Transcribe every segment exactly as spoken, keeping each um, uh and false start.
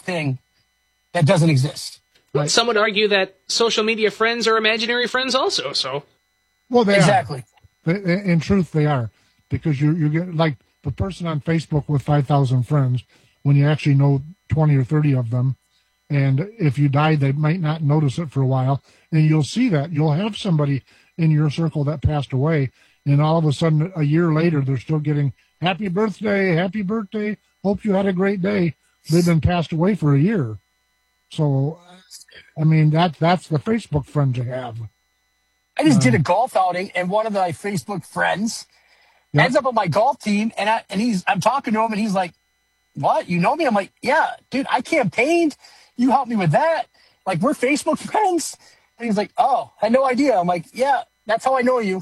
thing that doesn't exist. Right. Some would argue that social media friends are imaginary friends also. So, well, they exactly. are. In truth, they are, because you you get like the person on Facebook with five thousand friends when you actually know twenty or thirty of them, and if you die, they might not notice it for a while, and you'll see that you'll have somebody in your circle that passed away, and all of a sudden, a year later, they're still getting happy birthday, happy birthday. Hope you had a great day. They've been passed away for a year. So, I mean, that, that's the Facebook friends you have. I just uh, did a Um, golf outing, and one of my Facebook friends Yep. ends up on my golf team, and I, and he's I'm talking to him, and he's like, "What? You know me?" I'm like, "Yeah, dude, I campaigned. You helped me with that. Like, we're Facebook friends." And he's like, "Oh, I had no idea." I'm like, "Yeah, that's how I know you."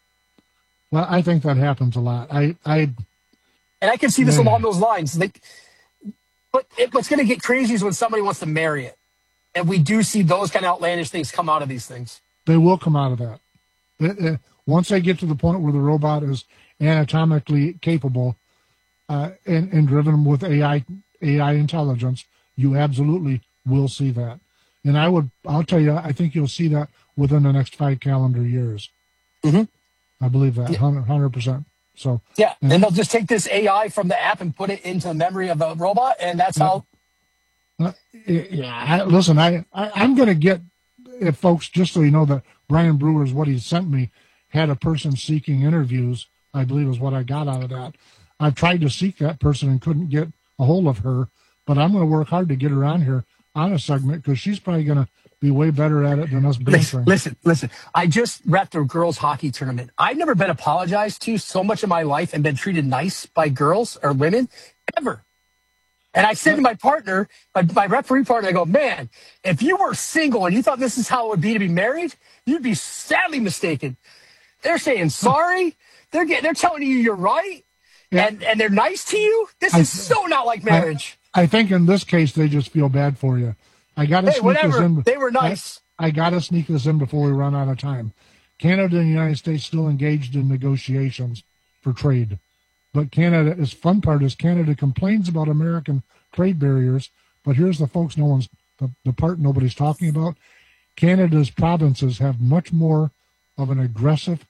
Well, I think that happens a lot. I, I, and I can see this yeah. along those lines. Like, but it, what's going to get crazy is when somebody wants to marry it, and we do see those kind of outlandish things come out of these things. They will come out of that. It, it, once they get to the point where the robot is anatomically capable uh, and, and driven with A I A I intelligence, you absolutely will see that. And I would, I'll tell you, I think you'll see that within the next five calendar years. Mm-hmm. I believe that, Yeah. one hundred percent. So yeah, and, and they'll just take this A I from the app and put it into the memory of the robot, and that's yeah. how. Uh, yeah, I, listen, I, I I'm going to get, if folks, just so you know that Brian Brewer's what he sent me had a person seeking interviews. I believe is what I got out of that. I've tried to seek that person and couldn't get a hold of her, but I'm going to work hard to get her on here on a segment because she's probably going to be way better at it than us bantering. Listen, listen, I just wrapped a girls hockey tournament. I've never been apologized to so much in my life and been treated nice by girls or women ever. And I said to my partner, my, my referee partner, I go, "Man, if you were single and you thought this is how it would be to be married, you'd be sadly mistaken." They're saying sorry. They're getting, they're telling you you're right. Yeah. And and they're nice to you. This I, is so not like marriage. I, I think in this case, they just feel bad for you. I got to hey, sneak whatever. this in. They were nice. I, I got to sneak this in before we run out of time. Canada and the United States still engaged in negotiations for trade. But Canada, is fun part is Canada complains about American trade barriers. But here's the folks, no one's the, the part nobody's talking about. Canada's provinces have much more of an aggressive,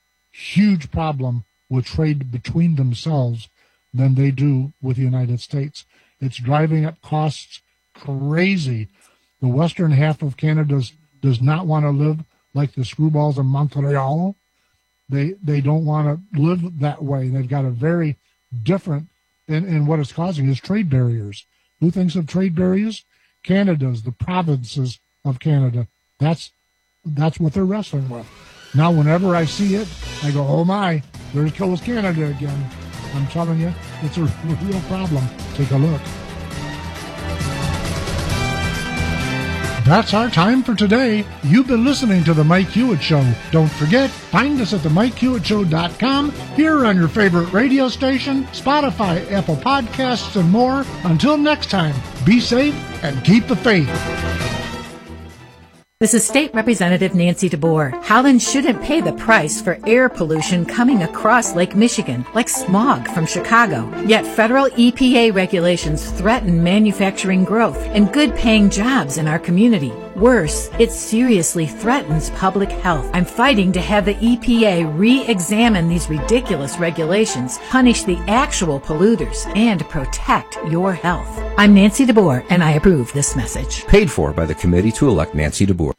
huge problem with trade between themselves than they do with the United States. It's driving up costs crazy. The western half of Canada does not want to live like the screwballs in Montreal. They they don't want to live that way. They've got a very different, and, and what it's causing is trade barriers. Who thinks of trade barriers? Canada's, the provinces of Canada. That's that's what they're wrestling with. Now, whenever I see it, I go, "Oh my, there goes Canada again." I'm telling you, it's a real problem. Take a look. That's our time for today. You've been listening to The Mike Hewitt Show. Don't forget, find us at the mike hewitt show dot com, here on your favorite radio station, Spotify, Apple Podcasts, and more. Until next time, be safe and keep the faith. This is State Representative Nancy DeBoer. Holland shouldn't pay the price for air pollution coming across Lake Michigan, like smog from Chicago. Yet federal E P A regulations threaten manufacturing growth and good-paying jobs in our community. Worse, it seriously threatens public health. I'm fighting to have the E P A re-examine these ridiculous regulations, punish the actual polluters, and protect your health. I'm Nancy DeBoer, and I approve this message. Paid for by the committee to elect Nancy DeBoer.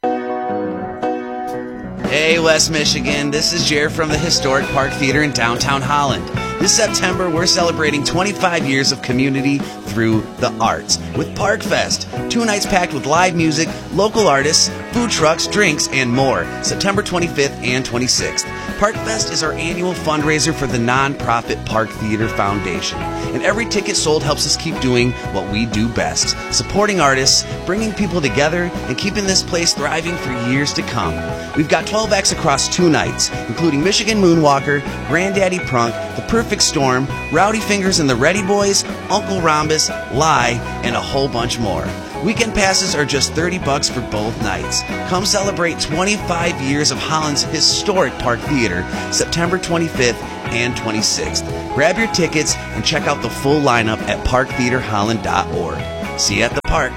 Hey, West Michigan, this is Jared from the Historic Park Theater in downtown Holland. This September, we're celebrating twenty-five years of community through the arts with Park Fest. Two nights packed with live music, local artists, food trucks, drinks, and more. September twenty-fifth and twenty-sixth. Park Fest is our annual fundraiser for the nonprofit Park Theater Foundation. And every ticket sold helps us keep doing what we do best. Supporting artists, bringing people together, and keeping this place thriving for years to come. We've got twelve acts across two nights, including Michigan Moonwalker, Granddaddy Prunk, The Perfect Storm, Rowdy Fingers and the Ready Boys, Uncle Rhombus, Lie, and a whole bunch more. Weekend passes are just thirty bucks for both nights. Come celebrate twenty-five years of Holland's historic Park Theater, September twenty-fifth and twenty-sixth. Grab your tickets and check out the full lineup at park theater holland dot org. See you at the park.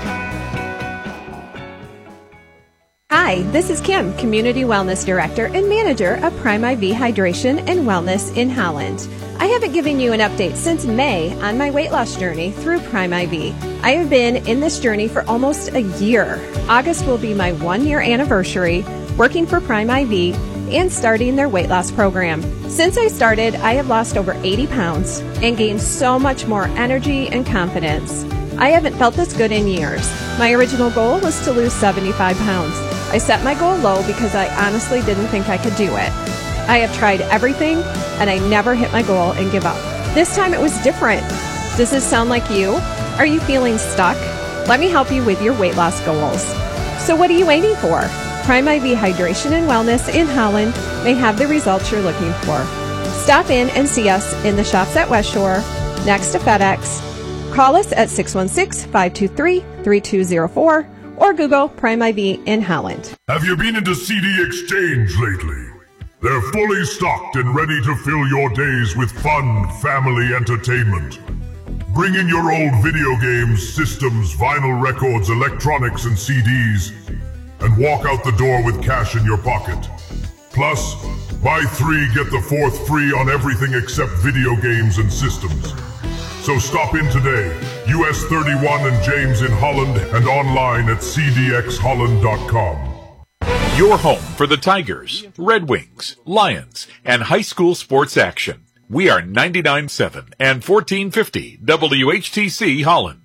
Hi, this is Kim, Community Wellness Director and Manager of Prime I V Hydration and Wellness in Holland. I haven't given you an update since May on my weight loss journey through Prime I V. I have been in this journey for almost a year. August will be my one-year anniversary working for Prime I V and starting their weight loss program. Since I started, I have lost over eighty pounds and gained so much more energy and confidence. I haven't felt this good in years. My original goal was to lose seventy-five pounds. I set my goal low because I honestly didn't think I could do it. I have tried everything and I never hit my goal and give up. This time it was different. Does this sound like you? Are you feeling stuck? Let me help you with your weight loss goals. So what are you waiting for? Prime I V Hydration and Wellness in Holland may have the results you're looking for. Stop in and see us in the shops at West Shore, next to FedEx. Call us at six one six, five two three, three two zero four or Google Prime I V in Holland. Have you been into C D Exchange lately? They're fully stocked and ready to fill your days with fun, family entertainment. Bring in your old video games, systems, vinyl records, electronics, and C Ds, and walk out the door with cash in your pocket. Plus, buy three, get the fourth free on everything except video games and systems. So stop in today, U S thirty-one and James in Holland, and online at c d x holland dot com. Your home for the Tigers, Red Wings, Lions, and high school sports action. We are ninety-nine point seven and fourteen fifty W H T C Holland.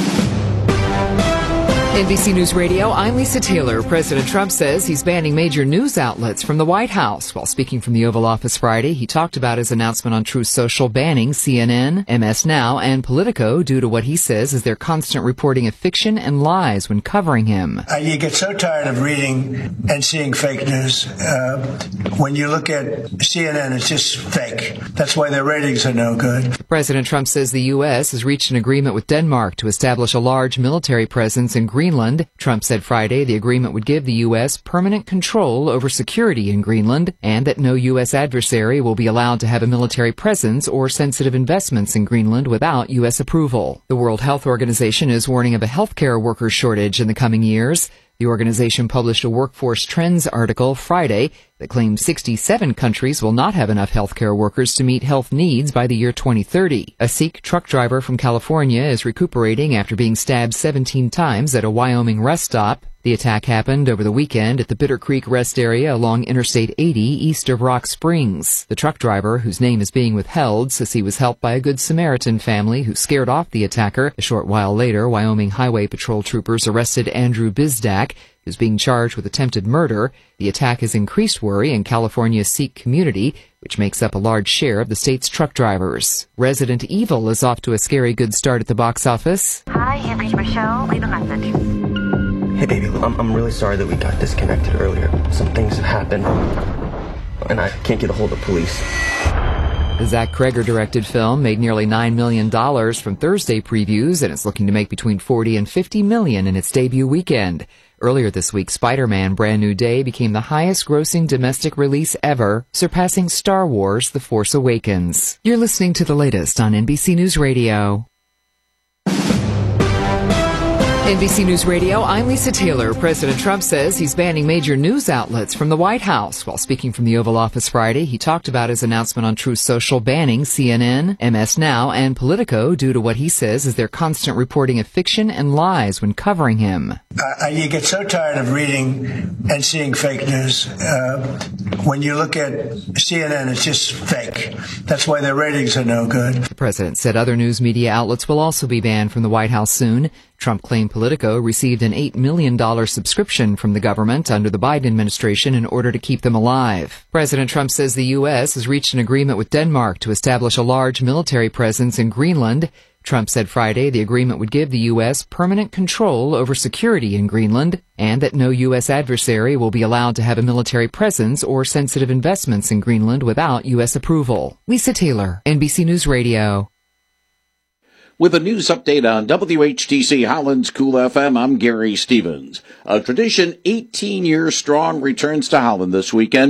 N B C News Radio, I'm Lisa Taylor. President Trump says he's banning major news outlets from the White House. While speaking from the Oval Office Friday, he talked about his announcement on Truth Social banning C N N, M S Now, and Politico due to what he says is their constant reporting of fiction and lies when covering him. Uh, you get so tired of reading and seeing fake news. Uh, when you look at C N N, it's just fake. That's why their ratings are no good. President Trump says the U S has reached an agreement with Denmark to establish a large military presence in Greenland. Trump said Friday the agreement would give the U S permanent control over security in Greenland and that no U S adversary will be allowed to have a military presence or sensitive investments in Greenland without U S approval. The World Health Organization is warning of a healthcare worker shortage in the coming years. The organization published a workforce trends article Friday that claims sixty-seven countries will not have enough healthcare workers to meet health needs by the year twenty thirty. A Sikh truck driver from California is recuperating after being stabbed seventeen times at a Wyoming rest stop. The attack happened over the weekend at the Bitter Creek rest area along Interstate eighty east of Rock Springs. The truck driver, whose name is being withheld, says he was helped by a Good Samaritan family who scared off the attacker. A short while later, Wyoming Highway Patrol troopers arrested Andrew Bizdak, who's being charged with attempted murder. The attack has increased worry in California's Sikh community, which makes up a large share of the state's truck drivers. Resident Evil is off to a scary good start at the box office. Hi, you've reached Michelle. Leave a message. Hey baby, I'm, I'm really sorry that we got disconnected earlier. Some things have happened, and I can't get a hold of police. The Zach Kreger-directed film made nearly nine million dollars from Thursday previews, and it's looking to make between forty and fifty million dollars in its debut weekend. Earlier this week, Spider-Man Brand New Day became the highest-grossing domestic release ever, surpassing Star Wars The Force Awakens. You're listening to the latest on N B C News Radio. N B C News Radio, I'm Lisa Taylor. President Trump says he's banning major news outlets from the White House. While speaking from the Oval Office Friday, he talked about his announcement on Truth Social banning C N N, M S Now, and Politico due to what he says is their constant reporting of fiction and lies when covering him. Uh, you get so tired of reading and seeing fake news. Uh, when you look at C N N, it's just fake. That's why their ratings are no good. The president said other news media outlets will also be banned from the White House soon. Trump claimed Politico received an eight million dollars subscription from the government under the Biden administration in order to keep them alive. President Trump says the U S has reached an agreement with Denmark to establish a large military presence in Greenland. Trump said Friday the agreement would give the U S permanent control over security in Greenland and that no U S adversary will be allowed to have a military presence or sensitive investments in Greenland without U S approval. Lisa Taylor, N B C News Radio. With a news update on W H T C Holland's Cool F M, I'm Gary Stevens. A tradition eighteen years strong returns to Holland this weekend.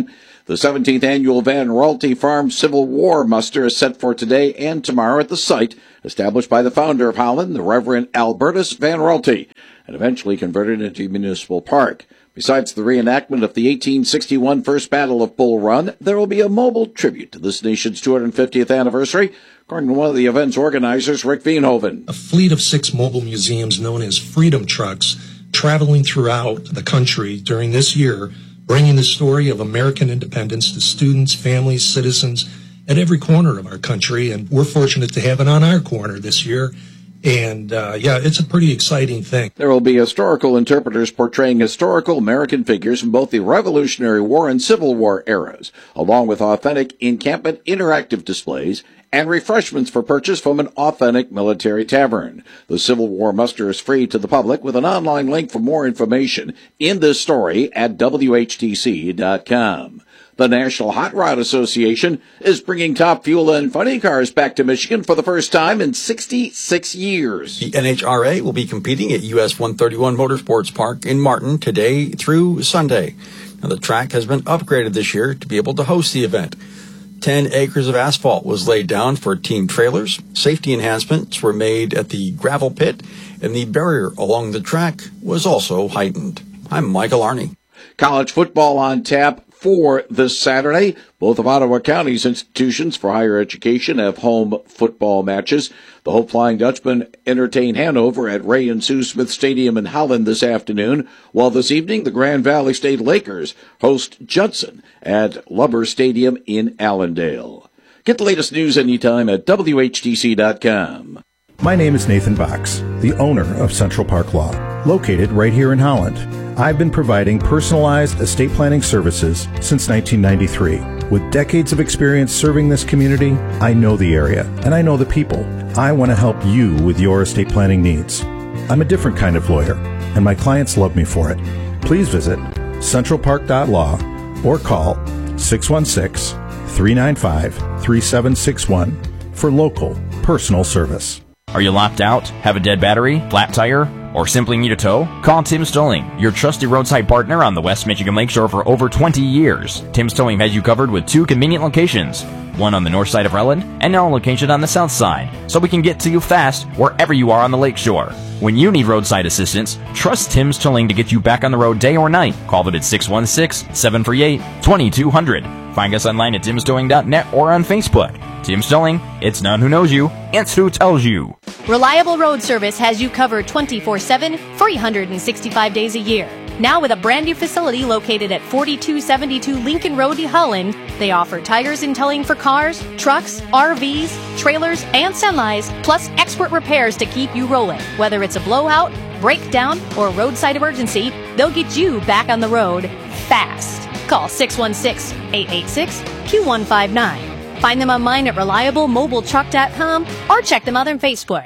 The seventeenth annual Van Royalty Farm Civil War muster is set for today and tomorrow at the site, established by the founder of Holland, the Reverend Albertus Van Royalty, and eventually converted into a municipal park. Besides the reenactment of the eighteen sixty-one First Battle of Bull Run, there will be a mobile tribute to this nation's two hundred fiftieth anniversary, according to one of the event's organizers, Rick Veenhoven. A fleet of six mobile museums known as Freedom Trucks traveling throughout the country during this year, bringing the story of American independence to students, families, citizens at every corner of our country. And we're fortunate to have it on our corner this year. And, uh, yeah, it's a pretty exciting thing. There will be historical interpreters portraying historical American figures from both the Revolutionary War and Civil War eras, along with authentic encampment interactive displays and refreshments for purchase from an authentic military tavern. The Civil War muster is free to the public with an online link for more information in this story at W H T C dot com. The National Hot Rod Association is bringing Top Fuel and Funny Cars back to Michigan for the first time in sixty-six years. The N H R A will be competing at U S one thirty-one Motorsports Park in Martin today through Sunday. Now, the track has been upgraded this year to be able to host the event. Ten acres of asphalt was laid down for team trailers. Safety enhancements were made at the gravel pit, and the barrier along the track was also heightened. I'm Michael Arney. College football on tap for this Saturday. Both of Ottawa County's institutions for higher education have home football matches. The Hope Flying Dutchmen entertain Hanover at Ray and Sue Smith Stadium in Holland this afternoon, while this evening the Grand Valley State Lakers host Judson at Lubber Stadium in Allendale. Get the latest news anytime at W H T C dot com. My name is Nathan Box, the owner of Central Park Law, located right here in Holland. I've been providing personalized estate planning services since nineteen ninety-three. With decades of experience serving this community, I know the area and I know the people. I want to help you with your estate planning needs. I'm a different kind of lawyer, and my clients love me for it. Please visit central park dot law or call six one six, three nine five, three seven six one for local personal service. Are you locked out, have a dead battery, flat tire, or simply need a tow? Call Tim's Towing, your trusted roadside partner on the West Michigan Lakeshore for over twenty years. Tim's Towing has you covered with two convenient locations, one on the north side of Rutland and now a location on the south side, so we can get to you fast wherever you are on the lakeshore. When you need roadside assistance, trust Tim's Towing to get you back on the road day or night. Call them at six one six, seven three eight, two two zero zero. Find us online at tims towing dot net or on Facebook. Tim's Towing, it's none who knows you, it's who tells you. Reliable Road Service has you covered twenty-four seven, three hundred sixty-five days a year. Now with a brand new facility located at forty-two seventy-two Lincoln Road, Holland, they offer tires and towing for cars, trucks, R Vs, trailers, and semis, plus expert repairs to keep you rolling. Whether it's a blowout, breakdown, or roadside emergency, they'll get you back on the road fast. Call six one six, eight eight six, two one five nine. Find them online at reliable mobile truck dot com or check them out on Facebook.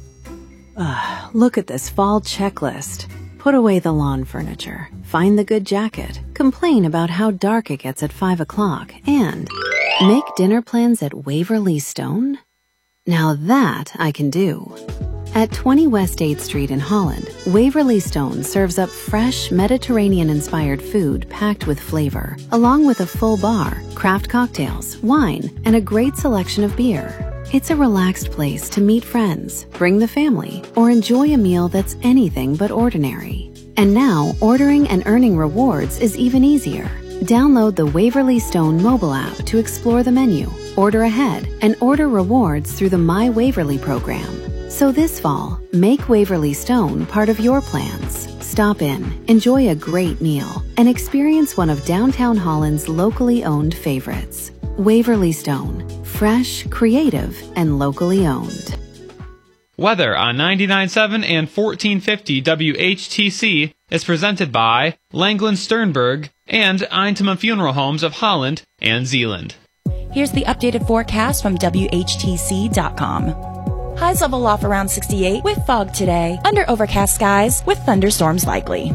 Uh, look at this fall checklist. Put away the lawn furniture, find the good jacket, complain about how dark it gets at five o'clock, and make dinner plans at Waverly Stone? Now that I can do. At twenty West eighth Street in Holland, Waverly Stone serves up fresh, Mediterranean-inspired food packed with flavor, along with a full bar, craft cocktails, wine, and a great selection of beer. It's a relaxed place to meet friends, bring the family, or enjoy a meal that's anything but ordinary. And now, ordering and earning rewards is even easier. Download the Waverly Stone mobile app to explore the menu, order ahead, and order rewards through the My Waverly program. So this fall, make Waverly Stone part of your plans. Stop in, enjoy a great meal, and experience one of downtown Holland's locally owned favorites. Waverly Stone, fresh, creative, and locally owned. Weather on ninety-nine point seven and fourteen fifty W H T C is presented by Langland Sternberg and Eintema Funeral Homes of Holland and Zealand. Here's the updated forecast from W H T C dot com. Highs level off around sixty-eight with fog today. Under overcast skies with thunderstorms likely.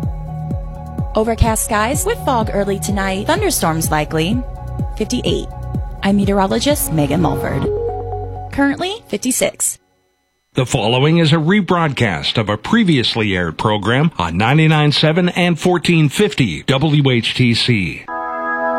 Overcast skies with fog early tonight. Thunderstorms likely. fifty-eight. I'm meteorologist Megan Mulford. Currently fifty-six. The following is a rebroadcast of a previously aired program on ninety-nine point seven and fourteen fifty W H T C.